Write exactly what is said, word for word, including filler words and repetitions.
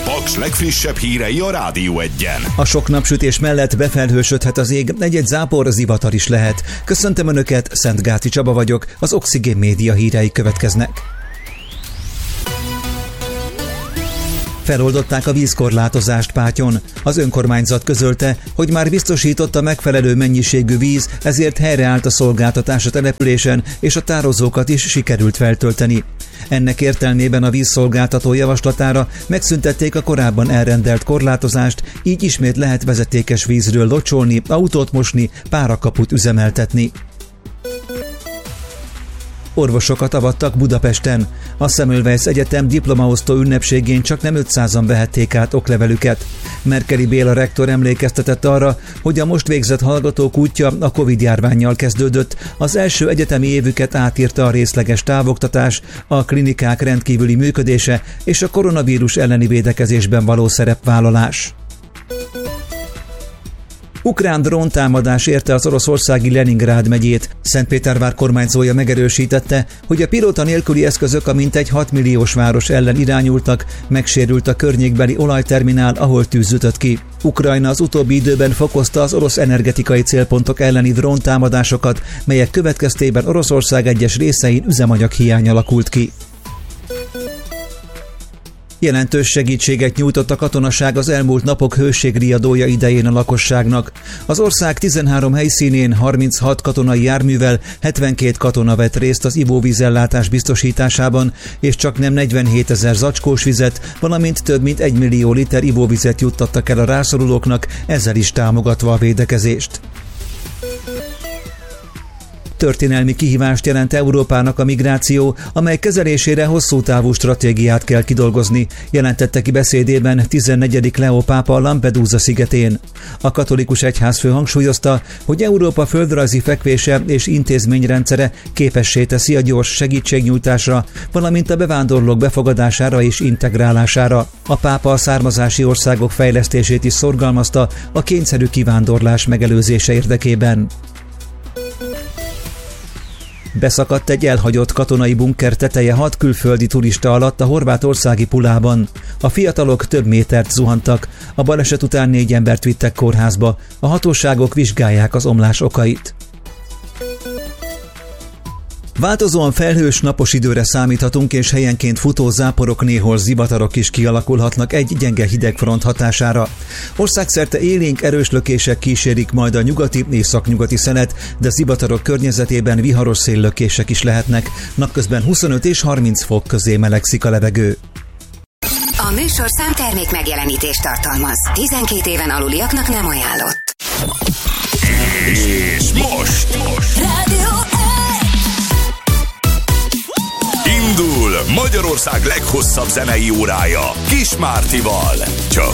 Paks legfrissebb hírei a Rádió Egyen. A sok napsütés mellett befelhősödhet az ég, egy-egy zápor, zivatar is lehet. Köszöntöm Önöket, Szentgáti Csaba vagyok, az Oxigén Média hírei következnek. Feloldották a vízkorlátozást Pátyon. Az önkormányzat közölte, hogy már biztosította megfelelő mennyiségű víz, ezért helyreállt a szolgáltatás a településen, és a tározókat is sikerült feltölteni. Ennek értelmében a vízszolgáltató javaslatára megszüntették a korábban elrendelt korlátozást, így ismét lehet vezetékes vízről locsolni, autót mosni, párakaput üzemeltetni. Orvosokat avattak Budapesten. A Semmelweis Egyetem diplomaosztó ünnepségén csak nem ötszázan vehették át oklevelüket. Merkeli Béla rektor emlékeztetett arra, hogy a most végzett hallgatók útja a Covid-járvánnyal kezdődött, az első egyetemi évüket átírta a részleges távoktatás, a klinikák rendkívüli működése és a koronavírus elleni védekezésben való szerepvállalás. Ukrán dróntámadás érte az oroszországi Leningrád megyét. Szentpétervár kormányzója megerősítette, hogy a pilóta nélküli eszközök a mintegy hat milliós város ellen irányultak, megsérült a környékbeli olajterminál, ahol tűz ütött ki. Ukrajna az utóbbi időben fokozta az orosz energetikai célpontok elleni dróntámadásokat, melyek következtében Oroszország egyes részein üzemanyag hiány alakult ki. Jelentős segítséget nyújtott a katonaság az elmúlt napok hőségriadója idején a lakosságnak. Az ország tizenhárom helyszínén harminchat katonai járművel hetvenkét katona vett részt az ivóvízellátás biztosításában, és csak nem negyvenhétezer zacskós vizet, valamint több mint egy millió liter ivóvizet juttattak el a rászorulóknak, ezzel is támogatva a védekezést. Történelmi kihívást jelent Európának a migráció, amely kezelésére hosszú távú stratégiát kell kidolgozni, jelentette ki beszédében tizennegyedik Leó pápa Lampedusa szigetén. A katolikus egyházfő hangsúlyozta, hogy Európa földrajzi fekvése és intézményrendszere képessé teszi a gyors segítségnyújtásra, valamint a bevándorlók befogadására és integrálására. A pápa a származási országok fejlesztését is szorgalmazta a kényszerű kivándorlás megelőzése érdekében. Beszakadt egy elhagyott katonai bunker teteje hat külföldi turista alatt a horvátországi Pulában. A fiatalok több métert zuhantak, a baleset után négy embert vittek kórházba, a hatóságok vizsgálják az omlás okait. Változóan felhős, napos időre számíthatunk, és helyenként futó záporok, néhol zivatarok is kialakulhatnak egy gyenge hidegfront hatására. Országszerte élénk, erős lökések kísérik majd a nyugati, északnyugati szelet, de zivatarok környezetében viharos széllökések is lehetnek. Napközben huszonöt és harminc fok közé melegszik a levegő. A műsorszám termék megjelenítést tartalmaz. tizenkét éven aluliaknak nem ajánlott. És most! most. Rádió Indul Magyarország leghosszabb zenei órája Kis Mártival. Csak